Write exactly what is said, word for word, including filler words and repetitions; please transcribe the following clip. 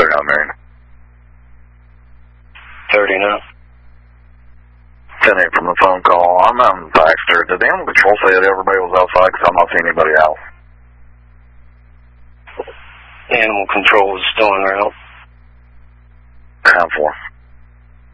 now, Marion. thirty now. ten eight from the phone call. I'm out in Baxter. Did the animal control say that everybody was outside? Because I'm not seeing anybody out. Animal control is still en route. Time for.